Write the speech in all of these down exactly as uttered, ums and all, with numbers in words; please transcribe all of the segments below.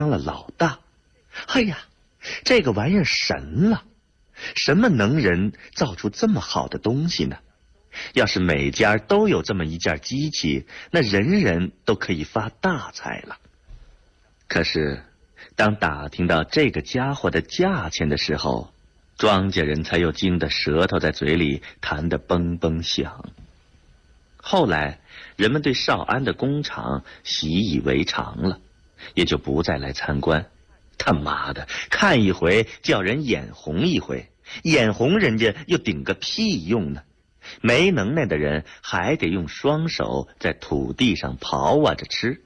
当了老大。哎呀，这个玩意儿神了！什么能人造出这么好的东西呢？要是每家都有这么一件机器，那人人都可以发大财了。可是，当打听到这个家伙的价钱的时候，庄稼人才又惊得舌头在嘴里弹得嘣嘣响。后来，人们对少安的工厂习以为常了，也就不再来参观。他妈的，看一回叫人眼红一回，眼红人家又顶个屁用呢！没能耐的人还得用双手在土地上刨挖着吃。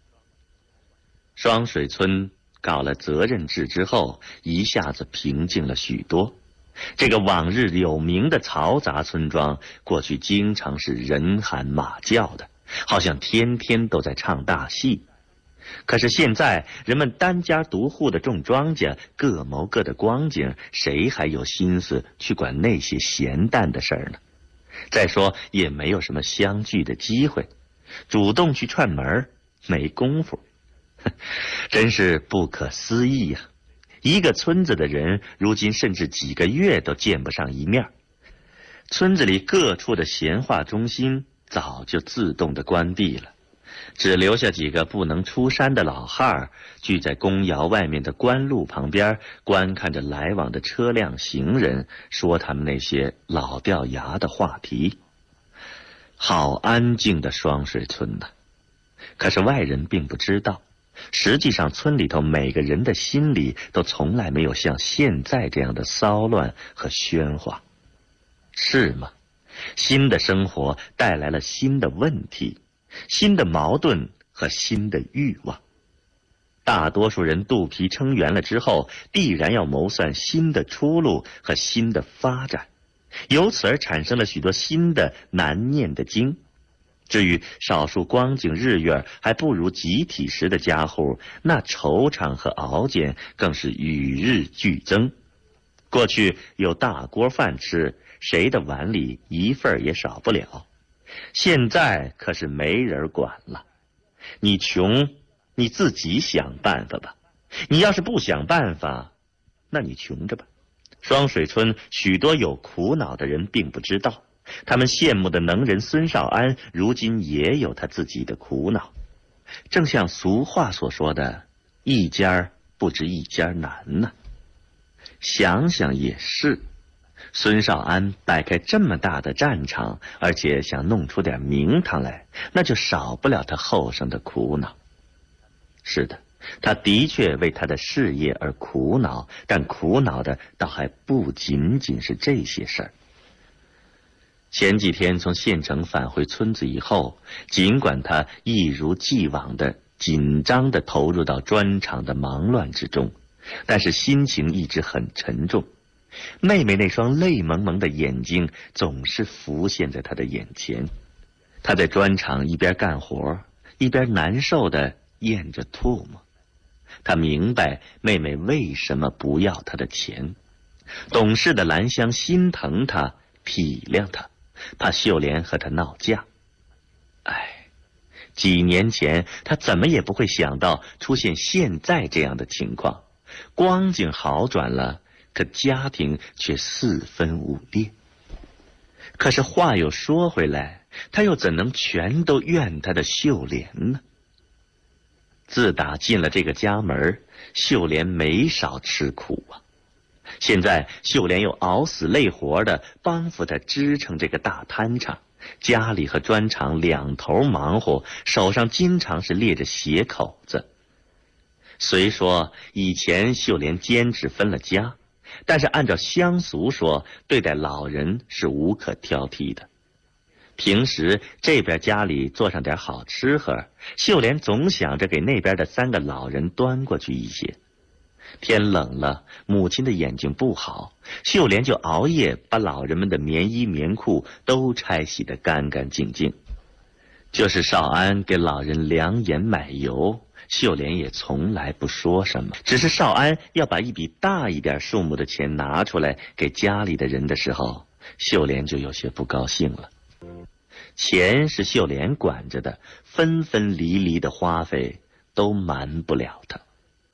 双水村搞了责任制之后，一下子平静了许多。这个往日有名的嘈杂村庄，过去经常是人喊马叫的，好像天天都在唱大戏。可是现在人们单家独户的种庄稼，各谋各的光景，谁还有心思去管那些闲淡的事儿呢？再说也没有什么相聚的机会，主动去串门没功夫，真是不可思议呀！一个村子的人如今甚至几个月都见不上一面，村子里各处的闲话中心早就自动的关闭了，只留下几个不能出山的老汉儿聚在公窑外面的官路旁边，观看着来往的车辆行人，说他们那些老掉牙的话题。好安静的双水村呐！可是外人并不知道，实际上村里头每个人的心里都从来没有像现在这样的骚乱和喧哗。是吗？新的生活带来了新的问题，新的矛盾和新的欲望。大多数人肚皮撑圆了之后，必然要谋算新的出路和新的发展，由此而产生了许多新的难念的经。至于少数光景日月还不如集体时的家户，那惆怅和熬煎更是与日俱增。过去有大锅饭吃，谁的碗里一份也少不了，现在可是没人管了。你穷，你自己想办法吧，你要是不想办法，那你穷着吧。双水村许多有苦恼的人并不知道，他们羡慕的能人孙少安如今也有他自己的苦恼。正像俗话所说的，一家不知一家难呢、啊。想想也是，孙少安摆开这么大的战场，而且想弄出点名堂来，那就少不了他后生的苦恼。是的，他的确为他的事业而苦恼，但苦恼的倒还不仅仅是这些事儿。前几天从县城返回村子以后，尽管他一如既往的紧张地投入到砖厂的忙乱之中，但是心情一直很沉重。妹妹那双泪蒙蒙的眼睛总是浮现在他的眼前。他在砖厂一边干活，一边难受地咽着唾沫。他明白妹妹为什么不要他的钱。懂事的兰香心疼他，体谅他，怕秀莲和他闹架。唉，几年前他怎么也不会想到出现现在这样的情况。光景好转了，可家庭却四分五裂。可是话又说回来，他又怎能全都怨他的秀莲呢？自打进了这个家门，秀莲没少吃苦啊。现在秀莲又熬死累活的帮扶他支撑这个大摊场，家里和砖厂两头忙活，手上经常是裂着血口子。虽说以前秀莲坚持分了家，但是按照乡俗说，对待老人是无可挑剔的。平时这边家里做上点好吃喝，秀莲总想着给那边的三个老人端过去一些。天冷了，母亲的眼睛不好，秀莲就熬夜把老人们的棉衣棉裤都拆洗得干干净净。就是少安给老人量盐买油，秀莲也从来不说什么，只是少安要把一笔大一点数目的钱拿出来给家里的人的时候，秀莲就有些不高兴了。钱是秀莲管着的，分分离离的花费都瞒不了他。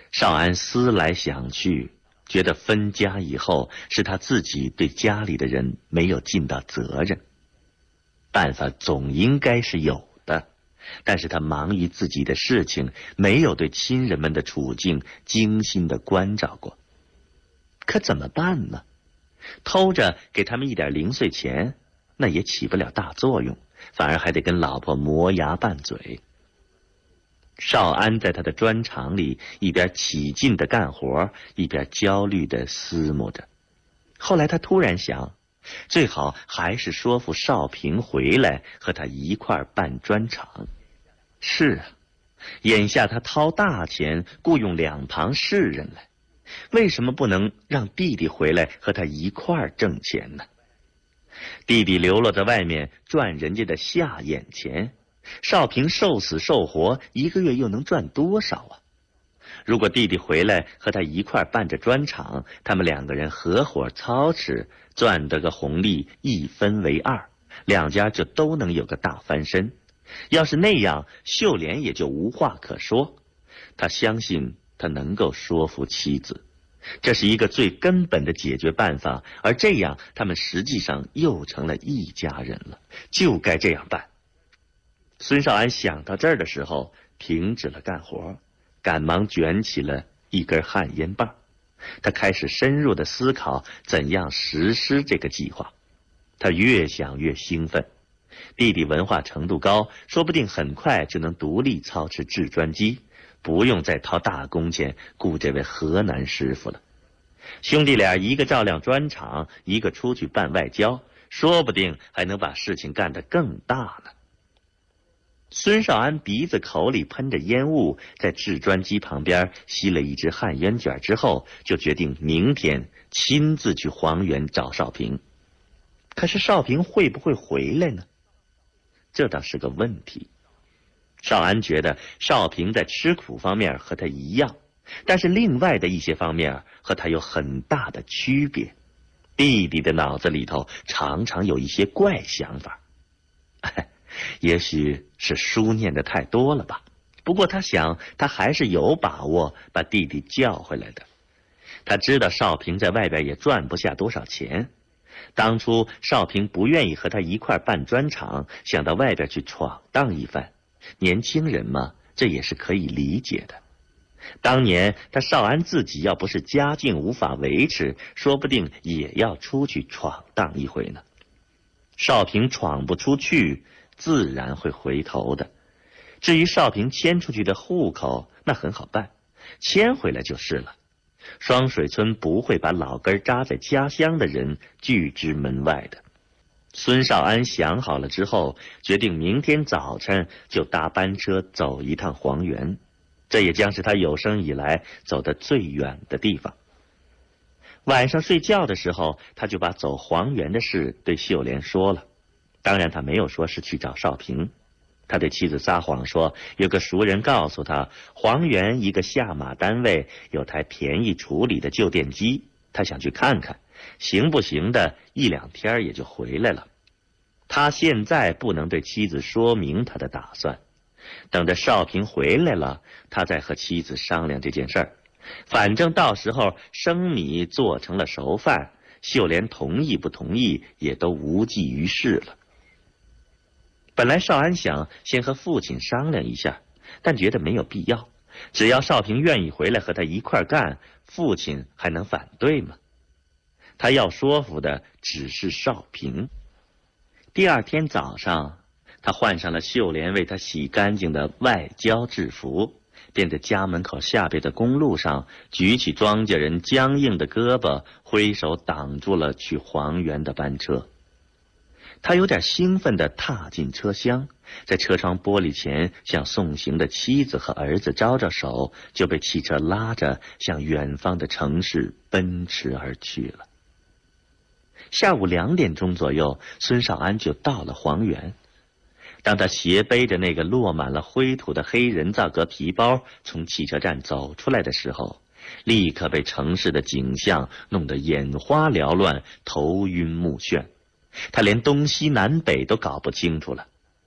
少安思来想去，觉得分家以后是他自己对家里的人没有尽到责任。办法总应该是有的，但是他忙于自己的事情，没有对亲人们的处境精心的关照过。可怎么办呢？偷着给他们一点零碎钱，那也起不了大作用，反而还得跟老婆磨牙拌嘴。少安在他的砖厂里一边起劲的干活，一边焦虑的思慕着。后来他突然想，最好还是说服少平回来和他一块办砖厂。是啊，眼下他掏大钱雇佣两旁士人来，为什么不能让弟弟回来和他一块挣钱呢？弟弟流落在外面赚人家的下眼钱，少平受死受活，一个月又能赚多少啊？如果弟弟回来和他一块办着砖厂，他们两个人合伙操持，赚得个红利一分为二，两家就都能有个大翻身。要是那样，秀莲也就无话可说。他相信他能够说服妻子，这是一个最根本的解决办法，而这样他们实际上又成了一家人了，就该这样办。孙少安想到这儿的时候，停止了干活，赶忙卷起了一根旱烟棒。他开始深入的思考怎样实施这个计划。他越想越兴奋，弟弟文化程度高，说不定很快就能独立操持制砖机，不用再掏大工钱雇这位河南师傅了。兄弟俩一个照亮砖厂，一个出去办外交，说不定还能把事情干得更大呢。孙少安鼻子口里喷着烟雾，在制砖机旁边吸了一支旱烟卷之后，就决定明天亲自去黄原找少平。可是少平会不会回来呢？这倒是个问题。少安觉得少平在吃苦方面和他一样，但是另外的一些方面和他有很大的区别。弟弟的脑子里头常常有一些怪想法，也许是书念的太多了吧。不过他想，他还是有把握把弟弟叫回来的。他知道少平在外边也赚不下多少钱，当初少平不愿意和他一块办砖厂，想到外边去闯荡一番，年轻人嘛，这也是可以理解的。当年他少安自己要不是家境无法维持，说不定也要出去闯荡一回呢。少平闯不出去，自然会回头的。至于少平迁出去的户口，那很好办，迁回来就是了。双水村不会把老根扎在家乡的人拒之门外的。孙少安想好了之后，决定明天早晨就搭班车走一趟黄原，这也将是他有生以来走得最远的地方。晚上睡觉的时候，他就把走黄原的事对秀莲说了。当然他没有说是去找少平，他对妻子撒谎说有个熟人告诉他，黄原一个下马单位有台便宜处理的旧电机，他想去看看，行不行的一两天也就回来了。他现在不能对妻子说明他的打算，等着少平回来了，他再和妻子商量这件事儿。反正到时候生米做成了熟饭，秀莲同意不同意也都无济于事了。本来少安想先和父亲商量一下，但觉得没有必要，只要少平愿意回来和他一块干，父亲还能反对吗？他要说服的只是少平。第二天早上，他换上了秀莲为他洗干净的外交制服，便在家门口下边的公路上举起庄稼人僵硬的胳膊，挥手挡住了去黄原的班车。他有点兴奋地踏进车厢，在车窗玻璃前向送行的妻子和儿子招招手，就被汽车拉着向远方的城市奔驰而去了。下午两点钟左右，孙少安就到了黄原。当他斜背着那个落满了灰土的黑人造革皮包从汽车站走出来的时候，立刻被城市的景象弄得眼花缭乱，头晕目眩。他连东西南北都搞不清楚了。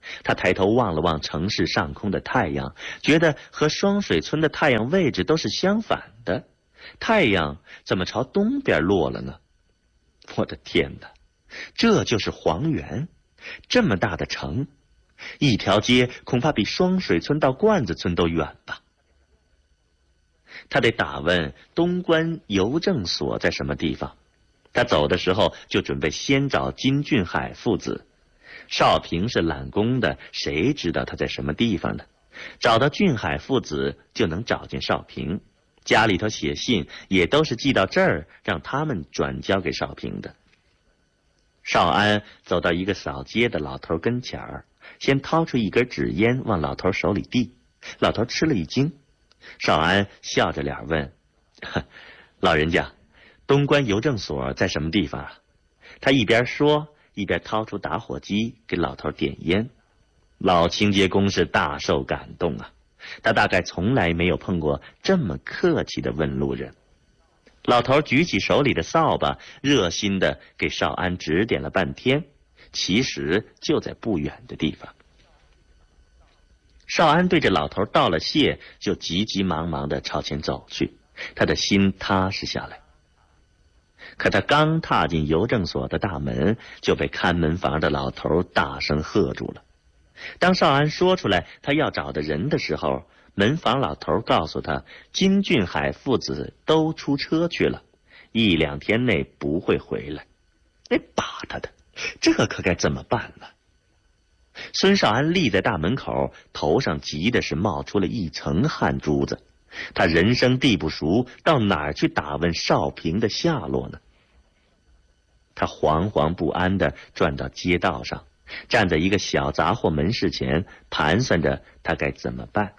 他抬头望了望城市上空的太阳，觉得和双水村的太阳位置都是相反的，太阳怎么朝东边落了呢？我的天哪，这就是黄原，这么大的城，一条街恐怕比双水村到罐子村都远吧。他得打问东关邮政所在什么地方。他走的时候就准备先找金俊海父子。少平是揽工的，谁知道他在什么地方呢？找到俊海父子就能找见少平，家里头写信也都是寄到这儿，让他们转交给少平的。少安走到一个扫街的老头跟前儿，先掏出一根纸烟往老头手里递。老头吃了一惊，少安笑着脸问：“老人家，东关邮政所在什么地方啊？”他一边说一边掏出打火机给老头点烟。老清洁工是大受感动啊，他大概从来没有碰过这么客气的问路人。老头举起手里的扫把，热心地给少安指点了半天，其实就在不远的地方。少安对着老头道了谢，就急急忙忙地朝前走去，他的心踏实下来。可他刚踏进邮政所的大门，就被看门房的老头大声喝住了。当少安说出来他要找的人的时候，门房老头告诉他，金俊海父子都出车去了，一两天内不会回来。哎，把他的，这可该怎么办呢？孙少安立在大门口，头上急的是冒出了一层汗珠子。他人生地不熟，到哪儿去打问少平的下落呢？他惶惶不安地转到街道上，站在一个小杂货门市前，盘算着他该怎么办。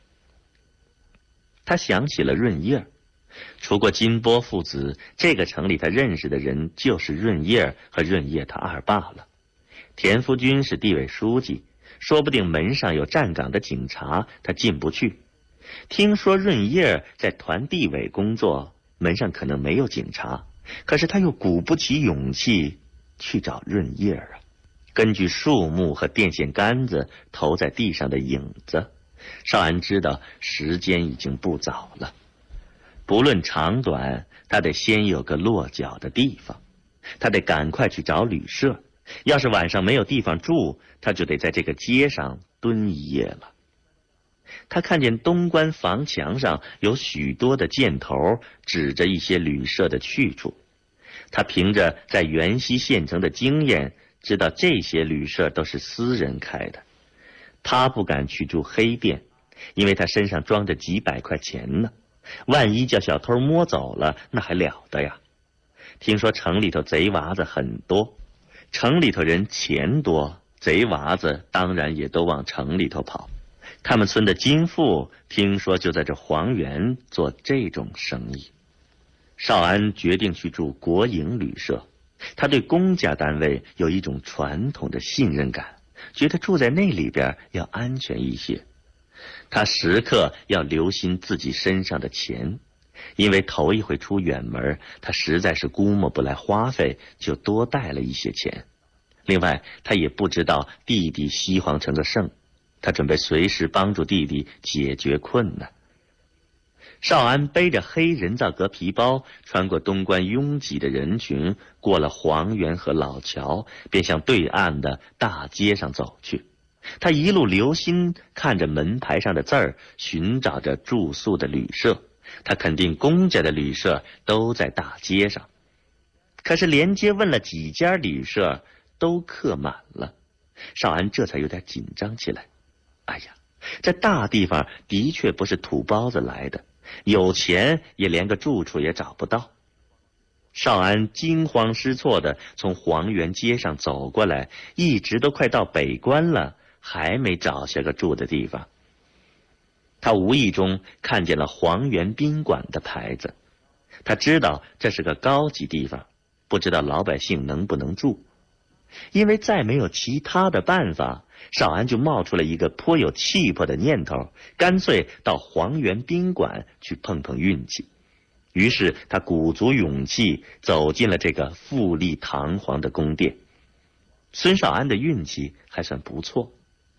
他想起了润叶，除过金波父子，这个城里他认识的人就是润叶和润叶他二爸了。田福军是地委书记，说不定门上有站岗的警察，他进不去。听说润叶在团地委工作，门上可能没有警察，可是他又鼓不起勇气去找润叶啊。根据树木和电线杆子投在地上的影子，少安知道时间已经不早了。不论长短，他得先有个落脚的地方，他得赶快去找旅社。要是晚上没有地方住，他就得在这个街上蹲一夜了。他看见东关房墙上有许多的箭头指着一些旅社的去处，他凭着在元溪县城的经验，知道这些旅社都是私人开的。他不敢去住黑店，因为他身上装着几百块钱呢，万一叫小偷摸走了，那还了得呀。听说城里头贼娃子很多，城里头人钱多，贼娃子当然也都往城里头跑。他们村的金富听说就在这黄原做这种生意。少安决定去住国营旅社，他对公家单位有一种传统的信任感，觉得住在那里边要安全一些。他时刻要留心自己身上的钱，因为头一回出远门，他实在是估摸不来花费，就多带了一些钱。另外他也不知道弟弟西黄成个圣，他准备随时帮助弟弟解决困难。少安背着黑人造革皮包，穿过东关拥挤的人群，过了黄原和老桥，便向对岸的大街上走去。他一路留心看着门牌上的字儿，寻找着住宿的旅社。他肯定公家的旅社都在大街上，可是连街问了几家旅社，都客满了。少安这才有点紧张起来。哎呀，这大地方的确不是土包子来的，有钱也连个住处也找不到。少安惊慌失措地从黄原街上走过来，一直都快到北关了，还没找下个住的地方。他无意中看见了黄原宾馆的牌子，他知道这是个高级地方，不知道老百姓能不能住。因为再没有其他的办法，少安就冒出了一个颇有气魄的念头，干脆到黄原宾馆去碰碰运气。于是他鼓足勇气走进了这个富丽堂皇的宫殿。孙少安的运气还算不错，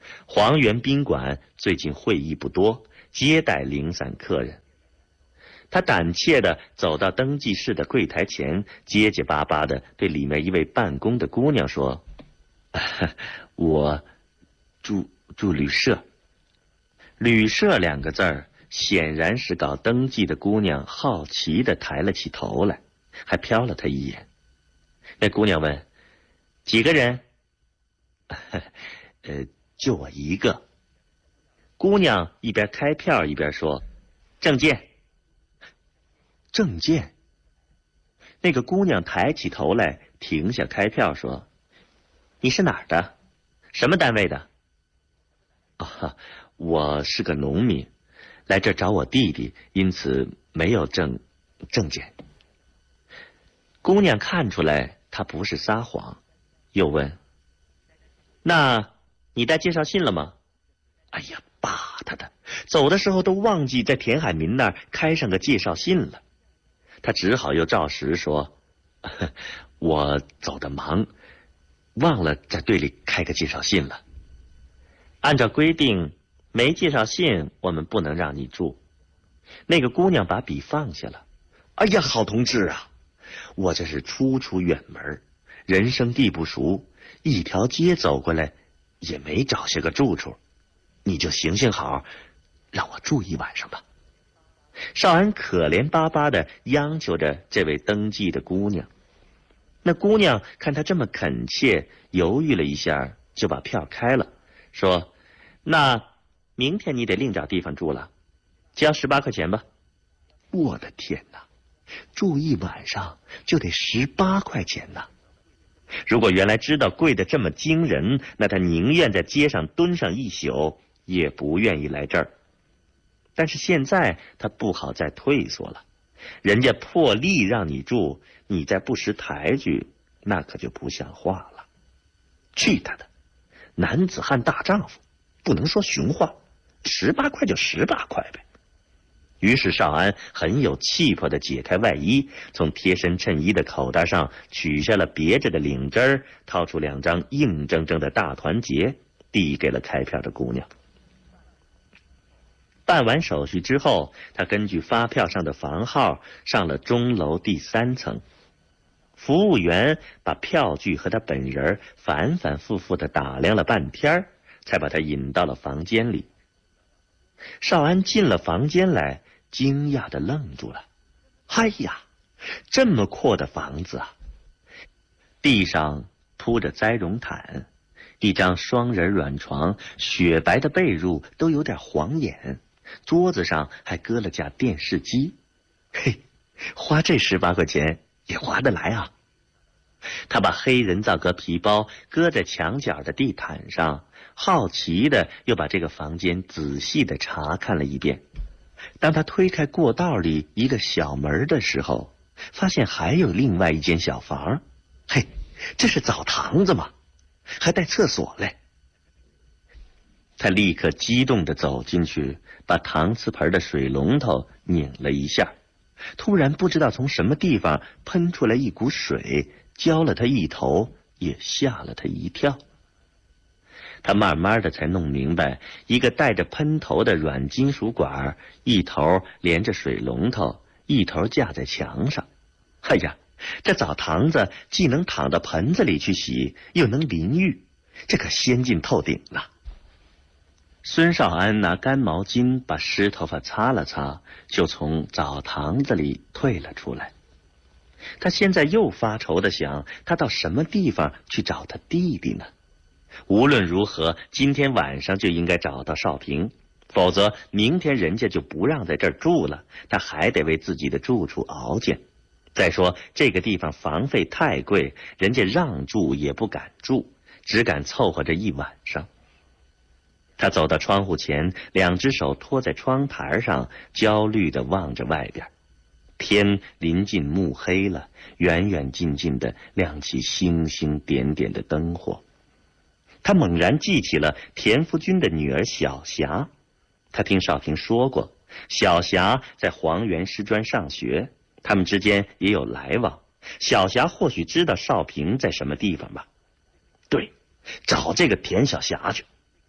黄源宾馆最近会议不多，接待零散客人。他胆怯地走到登记室的柜台前，结结巴巴地对里面一位办公的姑娘说：“我住住旅社。”旅社两个字儿，显然是搞登记的姑娘好奇地抬了起头来，还瞟了他一眼。那姑娘问：“几个人？”“呃，就我一个。”姑娘一边开票一边说：“证件。”“证件。”那个姑娘抬起头来，停下开票说：“你是哪儿的？什么单位的？”“啊，我是个农民，来这儿找我弟弟，因此没有证证件。”姑娘看出来他不是撒谎，又问：“那你带介绍信了吗？”“哎呀，爸他的，走的时候都忘记在田海民那儿开上个介绍信了。”他只好又照实说：“我走得忙，忘了在队里开个介绍信了。按照规定，没介绍信我们不能让你住。”那个姑娘把笔放下了。“哎呀，好同志啊，我这是初出远门，人生地不熟，一条街走过来也没找下个住处，你就行行好，让我住一晚上吧。”少安可怜巴巴地央求着这位登记的姑娘。那姑娘看他这么恳切，犹豫了一下，就把票开了，说：“那明天你得另找地方住了，交十八块钱吧。”我的天哪，住一晚上就得十八块钱呐！如果原来知道贵得这么惊人，那他宁愿在街上蹲上一宿，也不愿意来这儿。但是现在他不好再退缩了，人家破例让你住，你再不识抬举，那可就不像话了。去他的，男子汉大丈夫，不能说熊话，十八块就十八块呗。于是少安很有气魄地解开外衣，从贴身衬衣的口袋上取下了别着的领针儿，掏出两张硬铮铮的大团结，递给了开票的姑娘。办完手续之后，他根据发票上的房号上了钟楼第三层。服务员把票据和他本人反反复复地打量了半天，才把他引到了房间里。少安进了房间来，惊讶地愣住了。哎呀，这么阔的房子啊！地上铺着栽绒毯，一张双人软床，雪白的被褥都有点晃眼。桌子上还搁了架电视机，嘿，花这十八块钱也划得来啊！他把黑人造革皮包搁在墙角的地毯上，好奇的又把这个房间仔细的查看了一遍。当他推开过道里一个小门的时候，发现还有另外一间小房，嘿，这是澡堂子嘛，还带厕所嘞！他立刻激动地走进去，把搪瓷盆的水龙头拧了一下，突然不知道从什么地方喷出来一股水，浇了他一头，也吓了他一跳。他慢慢的才弄明白，一个带着喷头的软金属管，一头连着水龙头，一头架在墙上。哎呀，这澡堂子既能躺到盆子里去洗，又能淋浴，这可先进透顶了。孙少安拿干毛巾把湿头发擦了擦，就从澡堂子里退了出来。他现在又发愁地想，他到什么地方去找他弟弟呢？无论如何，今天晚上就应该找到少平，否则明天人家就不让在这儿住了，他还得为自己的住处熬煎。再说这个地方房费太贵，人家让住也不敢住，只敢凑合着一晚上。他走到窗户前，两只手托在窗台上，焦虑地望着外边。天临近暮黑了，远远近近地亮起星星点点的灯火。他猛然记起了田福军的女儿小霞，他听少平说过，小霞在黄原师专上学，他们之间也有来往。小霞或许知道少平在什么地方吧？对，找这个田小霞去。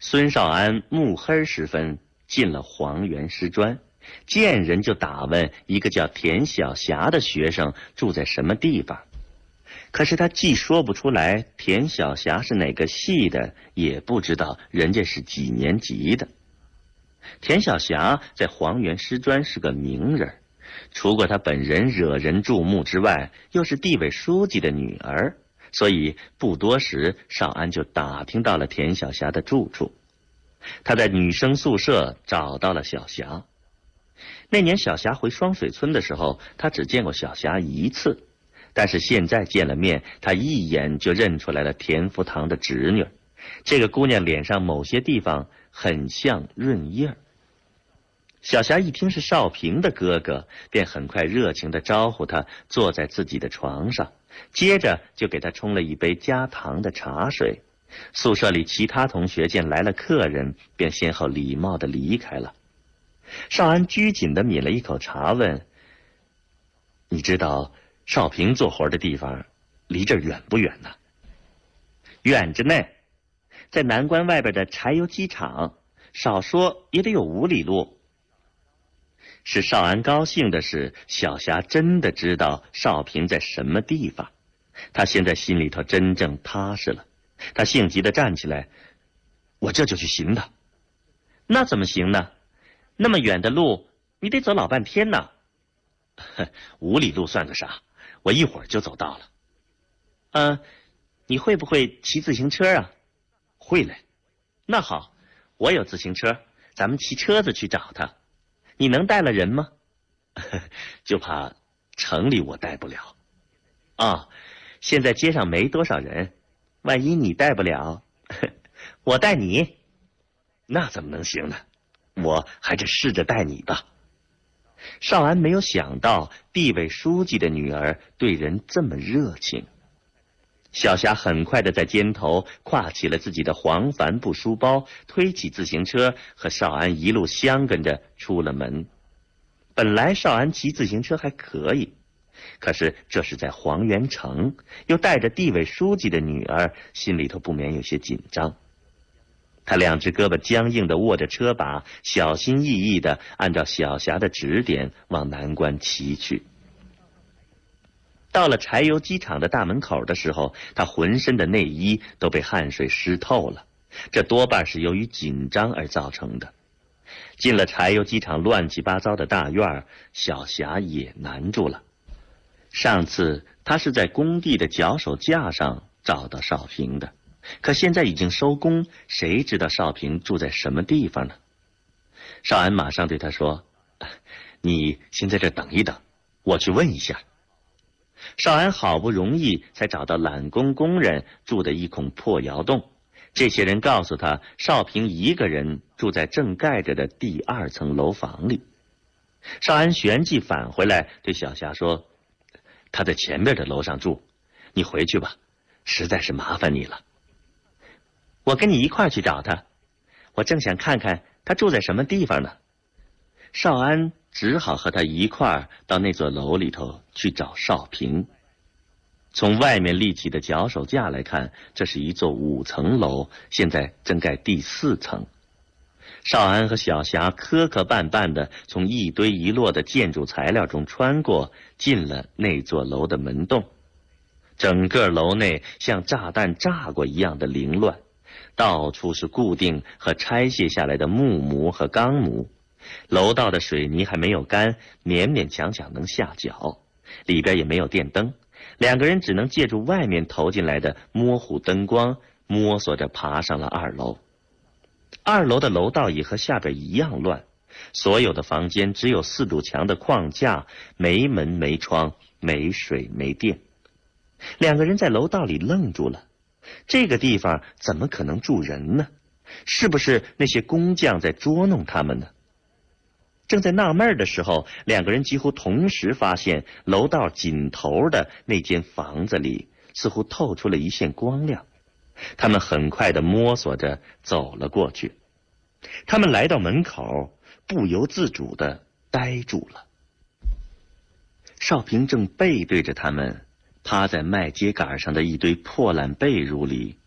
孙少安暮黑时分进了黄园师专，见人就打问一个叫田晓霞的学生住在什么地方。可是他既说不出来田晓霞是哪个系的，也不知道人家是几年级的。田晓霞在黄园师专是个名人，除过他本人惹人注目之外，又是地委书记的女儿，所以不多时少安就打听到了田晓霞的住处。他在女生宿舍找到了小霞。那年小霞回双水村的时候，他只见过小霞一次，但是现在见了面，他一眼就认出来了田福堂的侄女。这个姑娘脸上某些地方很像润叶。小霞一听是少平的哥哥，便很快热情地招呼他坐在自己的床上，接着就给他冲了一杯加糖的茶水。宿舍里其他同学见来了客人，便先后礼貌地离开了。少安拘谨地抿了一口茶，问：你知道少平做活的地方离这儿远不远呢？远着呢，在南关外边的柴油机厂，少说也得有五里路。使少安高兴的是，小霞真的知道少平在什么地方，他现在心里头真正踏实了。他性急地站起来：我这就去行的。那怎么行呢？那么远的路你得走老半天呢。五里路算个啥，我一会儿就走到了。嗯、呃，你会不会骑自行车啊？会嘞。那好，我有自行车，咱们骑车子去找他。你能带了人吗？就怕城里我带不了。啊，现在街上没多少人，万一你带不了，我带你。那怎么能行呢？我还是试着带你吧。少安没有想到地委书记的女儿对人这么热情。小霞很快地在肩头挎起了自己的黄帆布书包，推起自行车，和少安一路相跟着出了门。本来少安骑自行车还可以，可是这是在黄园城，又带着地委书记的女儿，心里头不免有些紧张。他两只胳膊僵硬地握着车把，小心翼翼地按照小霞的指点往南关骑去。到了柴油机厂的大门口的时候，他浑身的内衣都被汗水湿透了，这多半是由于紧张而造成的。进了柴油机厂乱七八糟的大院，小霞也难住了。上次他是在工地的脚手架上找到少平的，可现在已经收工，谁知道少平住在什么地方呢？少安马上对他说：你先在这等一等，我去问一下。少安好不容易才找到揽工工人住的一孔破窑洞，这些人告诉他，少平一个人住在正盖着的第二层楼房里。少安旋即返回来对小霞说：他在前边的楼上住，你回去吧，实在是麻烦你了。我跟你一块去找他，我正想看看他住在什么地方呢。少安只好和他一块儿到那座楼里头去找少平。从外面立起的脚手架来看，这是一座五层楼，现在正盖第四层。少安和小霞磕磕绊绊地从一堆一摞的建筑材料中穿过，进了那座楼的门洞。整个楼内像炸弹炸过一样的凌乱，到处是固定和拆卸下来的木模和钢模。楼道的水泥还没有干，勉勉强强能下脚，里边也没有电灯，两个人只能借助外面投进来的模糊灯光，摸索着爬上了二楼。二楼的楼道也和下边一样乱，所有的房间只有四堵墙的框架，没门没窗，没水没电。两个人在楼道里愣住了，这个地方怎么可能住人呢？是不是那些工匠在捉弄他们呢？正在纳闷的时候，两个人几乎同时发现楼道尽头的那间房子里似乎透出了一线光亮。他们很快地摸索着走了过去。他们来到门口，不由自主地呆住了。少平正背对着他们，趴在麦秸秆上的一堆破烂被褥里，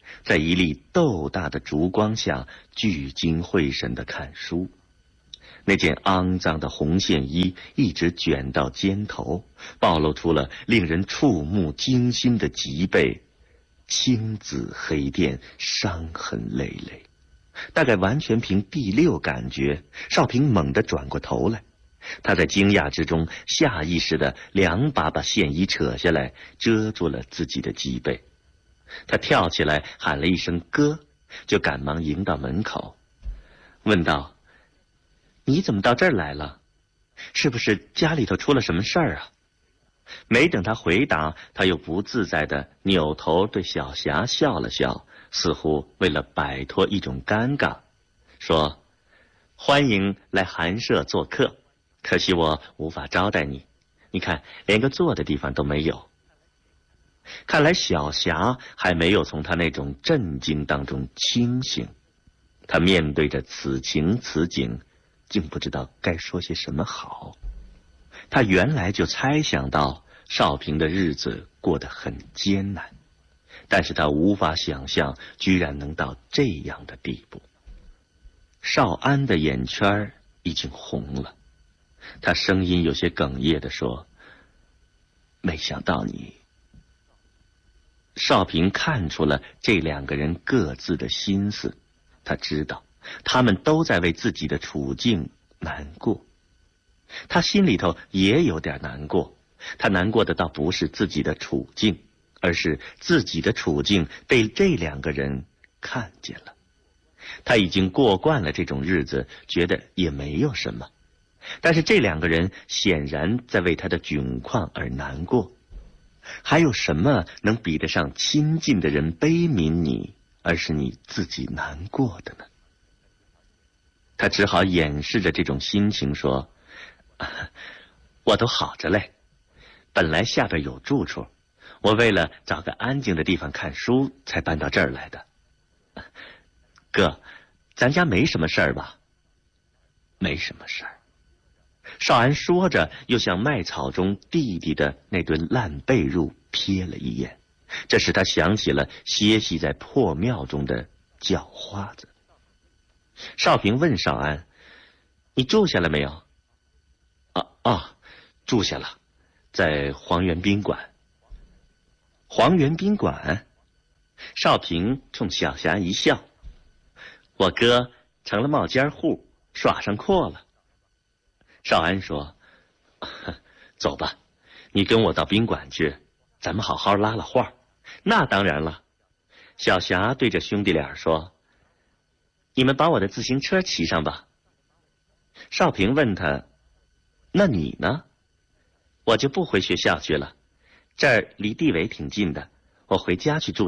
在一粒豆大的烛光下聚精会神地看书。那件肮脏的红线衣一直卷到肩头，暴露出了令人触目惊心的脊背，青紫黑靛，伤痕累累。大概完全凭第六感觉，少平猛地转过头来，他在惊讶之中下意识地两把把线衣扯下来，遮住了自己的脊背。他跳起来喊了一声哥，就赶忙迎到门口，问道：你怎么到这儿来了？是不是家里头出了什么事儿啊？没等他回答，他又不自在地扭头对小霞笑了笑，似乎为了摆脱一种尴尬，说：欢迎来寒舍做客，可惜我无法招待你，你看连个坐的地方都没有。看来小霞还没有从他那种震惊当中清醒，他面对着此情此景，竟不知道该说些什么好。他原来就猜想到少平的日子过得很艰难，但是他无法想象居然能到这样的地步。少安的眼圈已经红了，他声音有些哽咽地说：没想到你。少平看出了这两个人各自的心思，他知道他们都在为自己的处境难过，他心里头也有点难过。他难过的倒不是自己的处境，而是自己的处境被这两个人看见了。他已经过惯了这种日子，觉得也没有什么，但是这两个人显然在为他的窘况而难过。还有什么能比得上亲近的人悲悯你，而是你自己难过的呢？他只好掩饰着这种心情说：我都好着嘞，本来下边有住处，我为了找个安静的地方看书才搬到这儿来的。哥，咱家没什么事儿吧？没什么事儿。少安说着，又向麦草中弟弟的那堆烂被褥瞥了一眼，这使他想起了歇息在破庙中的叫花子。少平问少安：你住下了没有？啊啊，住下了，在黄源宾馆。黄源宾馆？少平冲小霞一笑：我哥成了冒尖户，耍上阔了。少安说：走吧，你跟我到宾馆去，咱们好好拉拉话。那当然了。小霞对着兄弟俩说：你们把我的自行车骑上吧。少平问他：那你呢？我就不回学校去了，这儿离地委挺近的，我回家去住。